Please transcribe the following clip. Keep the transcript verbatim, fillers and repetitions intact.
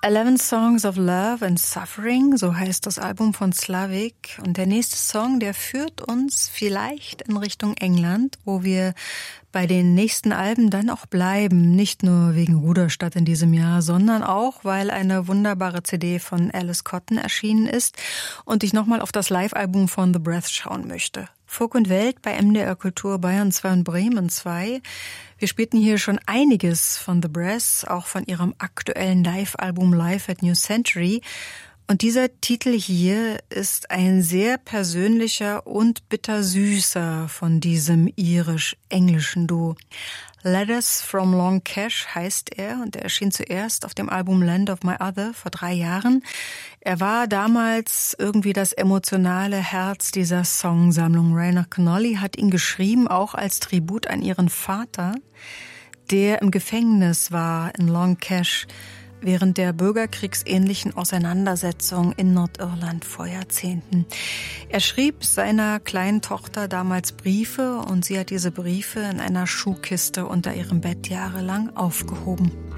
Eleven Songs of Love and Suffering, so heißt das Album von Slavic. Und der nächste Song, der führt uns vielleicht in Richtung England, wo wir bei den nächsten Alben dann auch bleiben. Nicht nur wegen Ruderstadt in diesem Jahr, sondern auch, weil eine wunderbare C D von Alice Cotton erschienen ist und ich nochmal auf das Live-Album von The Breath schauen möchte. Folk und Welt bei M D R Kultur Bayern zwei und Bremen zwei. Wir spielten hier schon einiges von The Breath, auch von ihrem aktuellen Live-Album Live at New Century. Und dieser Titel hier ist ein sehr persönlicher und bittersüßer von diesem irisch-englischen Duo. Letters from Long Cash heißt er und er erschien zuerst auf dem Album Land of My Other vor drei Jahren. Er war damals irgendwie das emotionale Herz dieser Songsammlung. Raina Connolly hat ihn geschrieben, auch als Tribut an ihren Vater, der im Gefängnis war in Long Cash während der bürgerkriegsähnlichen Auseinandersetzung in Nordirland vor Jahrzehnten. Er schrieb seiner kleinen Tochter damals Briefe und sie hat diese Briefe in einer Schuhkiste unter ihrem Bett jahrelang aufgehoben.